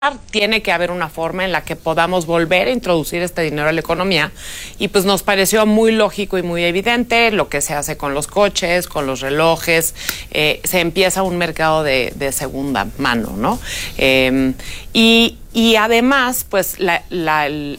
tiene que haber una forma en la que podamos volver a introducir este dinero a la economía y pues nos pareció muy lógico y muy evidente lo que se hace con los coches, con los relojes, se empieza un mercado de segunda mano, ¿no? Y además, pues el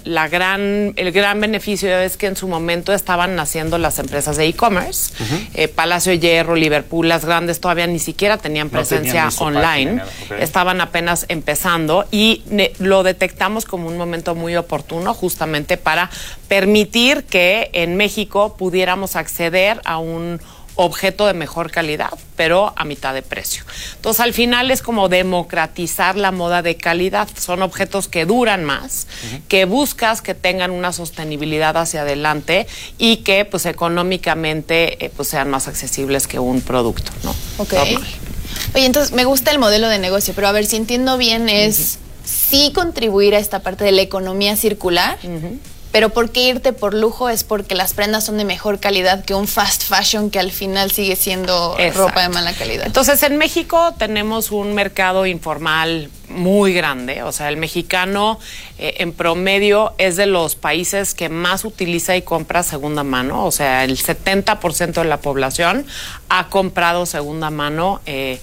gran beneficio es que en su momento estaban naciendo las empresas de e-commerce. Palacio de Hierro, Liverpool, las grandes todavía ni siquiera tenían presencia online. Okay. Estaban apenas empezando y lo detectamos como un momento muy oportuno justamente para permitir que en México pudiéramos acceder a un objeto de mejor calidad, pero a mitad de precio. Entonces, al final es como democratizar la moda de calidad. Son objetos que duran más, que buscas que tengan una sostenibilidad hacia adelante y que, pues, económicamente, pues, sean más accesibles que un producto, ¿no? Ok. Oye, entonces, me gusta el modelo de negocio, pero a ver, si entiendo bien, es sí contribuir a esta parte de la economía circular, pero ¿por qué irte por lujo? Es porque las prendas son de mejor calidad que un fast fashion que al final sigue siendo ropa de mala calidad. Entonces, en México tenemos un mercado informal muy grande. O sea, el mexicano en promedio es de los países que más utiliza y compra segunda mano. O sea, el 70% de la población ha comprado segunda mano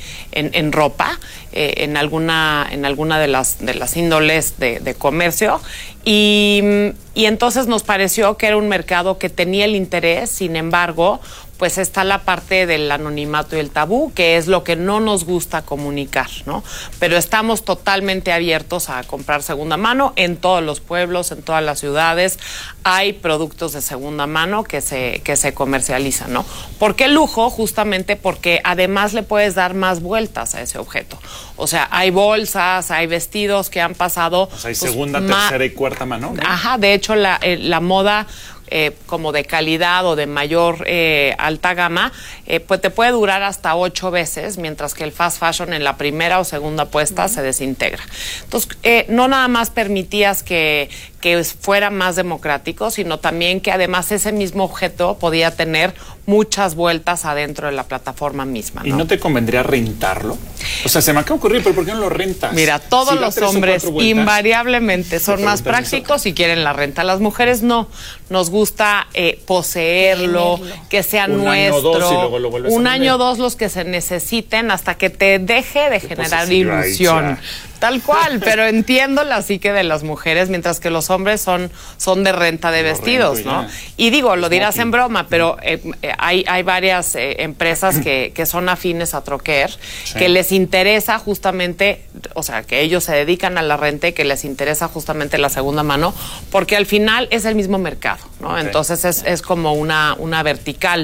en ropa, en alguna de las índoles de comercio. Y entonces nos pareció que era un mercado que tenía el interés. Sin embargo, pues está la parte del anonimato y el tabú, que es lo que no nos gusta comunicar, ¿no? Pero estamos totalmente abiertos a comprar segunda mano en todos los pueblos, en todas las ciudades. Hay productos de segunda mano que se comercializan, ¿no? ¿Por qué lujo? Justamente porque además le puedes dar más vueltas a ese objeto. O sea, hay bolsas, hay vestidos que han pasado... O sea, hay segunda, tercera y cuarta mano, ¿no? Ajá, de hecho la moda... como de calidad o de mayor alta gama, pues te puede durar hasta 8 veces, mientras que el fast fashion en la primera o segunda puesta se desintegra. Entonces, no nada más permitías que fuera más democrático, sino también que además ese mismo objeto podía tener muchas vueltas adentro de la plataforma misma, ¿no? ¿Y no te convendría rentarlo? O sea, se me acaba de ocurrir, pero ¿por qué no lo rentas? Mira, todos los hombres invariablemente son más prácticos y quieren la renta. Las mujeres no. Nos gusta poseerlo, que sea nuestro. Un año o 2 y luego lo vuelves a vender. Un año o 2 los que se necesiten hasta que te deje de generar ilusión. Tal cual, pero entiendo la psique de las mujeres, mientras que los hombres son de renta de vestidos, ¿no? Y digo, lo dirás en broma, pero hay varias empresas que son afines a Troquer, que les interesa justamente, o sea, que ellos se dedican a la renta y que les interesa justamente la segunda mano, porque al final es el mismo mercado, ¿no? Okay. Entonces es como una vertical.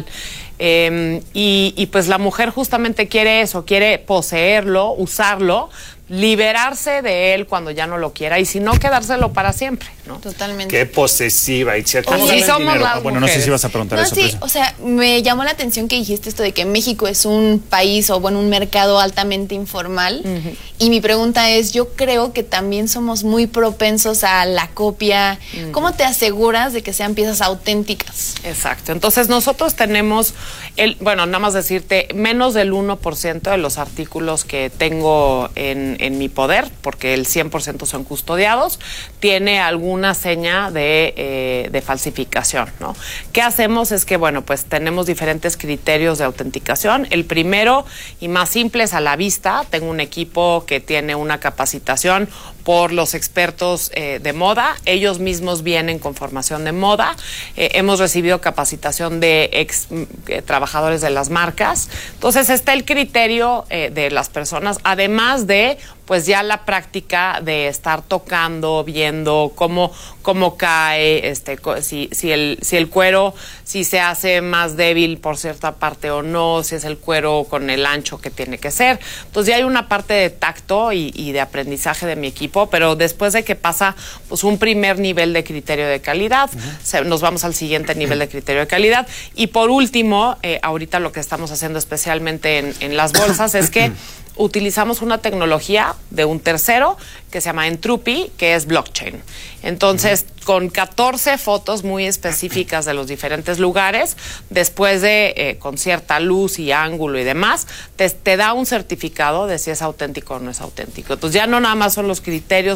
Y pues la mujer justamente quiere eso, quiere poseerlo, usarlo, liberarse de él cuando ya no lo quiera y si no, quedárselo para siempre, ¿no? Totalmente. Qué posesiva, Itzia. ¿Cómo sí, ganas somos dinero? las Bueno, no sé si vas a preguntar eso. Sí, o sea, me llamó la atención que dijiste esto de que México es un país o bueno, un mercado altamente informal. Y mi pregunta es, yo creo que también somos muy propensos a la copia. ¿Cómo te aseguras de que sean piezas auténticas? Exacto. Entonces nosotros tenemos, nada más decirte, menos del 1% de los artículos que tengo en mi poder, porque el 100% son custodiados, tiene alguna seña de falsificación, ¿no? ¿Qué hacemos? Es que, bueno, pues tenemos diferentes criterios de autenticación. El primero y más simple es a la vista. Tengo un equipo que tiene una capacitación por los expertos de moda. Ellos mismos vienen con formación de moda. Hemos recibido capacitación de trabajadores de las marcas. Entonces está el criterio de las personas, además de pues ya la práctica de estar tocando, viendo cómo cae, si el cuero, si se hace más débil por cierta parte o no, si es el cuero con el ancho que tiene que ser. Entonces ya hay una parte de tacto y de aprendizaje de mi equipo, pero después de que pasa pues un primer nivel de criterio de calidad, nos vamos al siguiente nivel de criterio de calidad. Y por último, ahorita lo que estamos haciendo especialmente en las bolsas es que utilizamos una tecnología de un tercero que se llama Entropy, que es blockchain. Entonces, con 14 fotos muy específicas de los diferentes lugares, después de con cierta luz y ángulo y demás, te da un certificado de si es auténtico o no es auténtico. Entonces, ya no nada más son los criterios